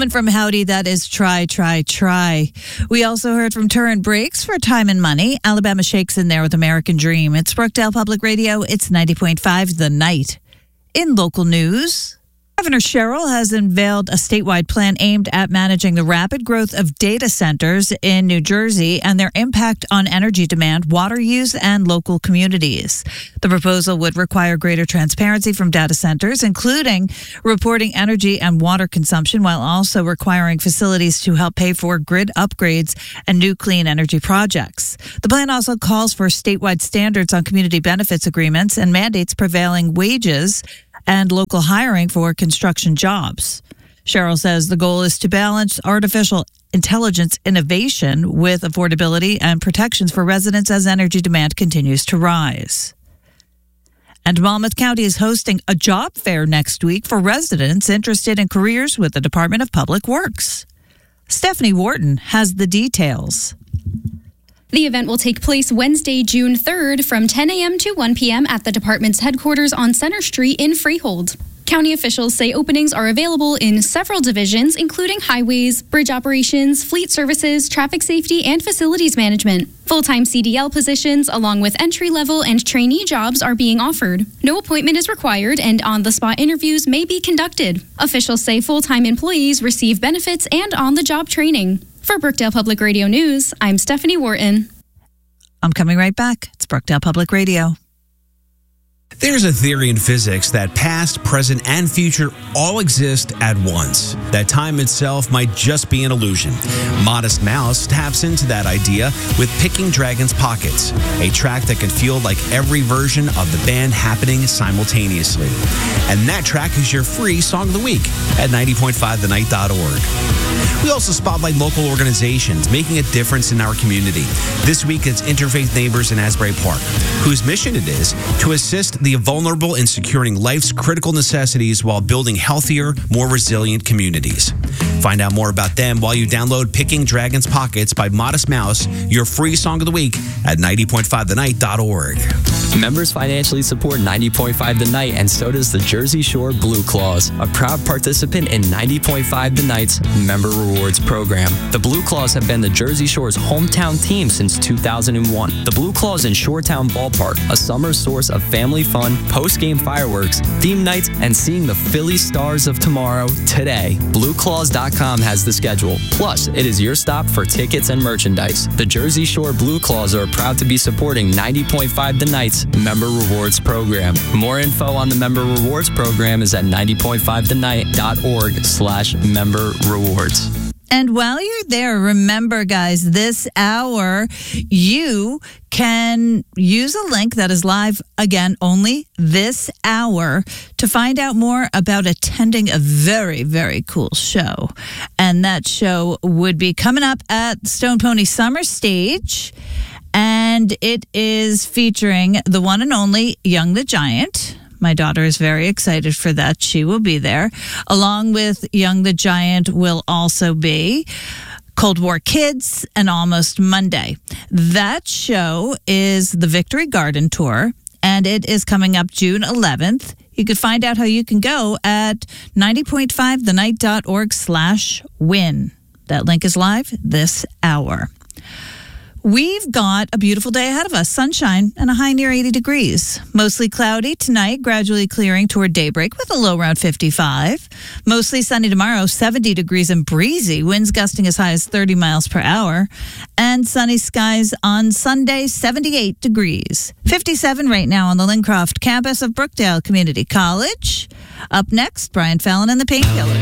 Coming from Howdy, that is Try, Try, Try. We also heard from Turn Breaks for Time and Money. Alabama Shakes in there with American Dream. It's Brookdale Public Radio. It's 90.5 The Night. In local news, Governor Sherrill has unveiled a statewide plan aimed at managing the rapid growth of data centers in New Jersey and their impact on energy demand, water use, and local communities. The proposal would require greater transparency from data centers, including reporting energy and water consumption, while also requiring facilities to help pay for grid upgrades and new clean energy projects. The plan also calls for statewide standards on community benefits agreements and mandates prevailing wages and local hiring for construction jobs. Sherrill says the goal is to balance artificial intelligence innovation with affordability and protections for residents as energy demand continues to rise. And Monmouth County is hosting a job fair next week for residents interested in careers with the Department of Public Works. Stephanie Wharton has the details. The event will take place Wednesday, June 3rd from 10 a.m. to 1 p.m. at the department's headquarters on Center Street in Freehold. County officials say openings are available in several divisions, including highways, bridge operations, fleet services, traffic safety, and facilities management. Full-time CDL positions, along with entry-level and trainee jobs, are being offered. No appointment is required, and on-the-spot interviews may be conducted. Officials say full-time employees receive benefits and on-the-job training. For Brookdale Public Radio News, I'm Stephanie Wharton. I'm coming right back. It's Brookdale Public Radio. There's a theory in physics that past, present, and future all exist at once. That time itself might just be an illusion. Modest Mouse taps into that idea with Picking Dragons Pockets, a track that can feel like every version of the band happening simultaneously. And that track is your free Song of the Week at 90.5thenight.org. We also spotlight local organizations making a difference in our community. This week, it's Interfaith Neighbors in Asbury Park, whose mission it is to assist the vulnerable in securing life's critical necessities while building healthier, more resilient communities. Find out more about them while you download Picking Dragons Pockets by Modest Mouse, your free Song of the Week at 90.5thenight.org. Members financially support 90.5 The Night, and so does the Jersey Shore Blue Claws, a proud participant in 90.5 The Night's Member Rewards program. The Blue Claws have been the Jersey Shore's hometown team since 2001. The Blue Claws in Shoretown Ballpark, a summer source of family fun, post-game fireworks, theme nights, and seeing the Philly Stars of tomorrow today. BlueClaws.com has the schedule. Plus, it is your stop for tickets and merchandise. The Jersey Shore Blue Claws are proud to be supporting 90.5 The Night's Member Rewards program. More info on the Member Rewards program is at 90.5thenight.org/member rewards. And while you're there, remember, guys, this hour, you can use a link that is live again only this hour to find out more about attending a very, very cool show. And that show would be coming up at Stone Pony Summer Stage. And it is featuring the one and only Young the Giant. My daughter is very excited for that. She will be there. Along with Young the Giant will also be Cold War Kids and Almost Monday. That show is the Victory Garden Tour, and it is coming up June 11th. You can find out how you can go at 90.5thenight.org/win. That link is live this hour. We've got a beautiful day ahead of us. Sunshine and a high near 80 degrees. Mostly cloudy tonight, gradually clearing toward daybreak with a low around 55. Mostly sunny tomorrow, 70 degrees and breezy. Winds gusting as high as 30 miles per hour. And sunny skies on Sunday, 78 degrees. 57 right now on the Lincroft campus of Brookdale Community College. Up next, Brian Fallon and the Painkillers.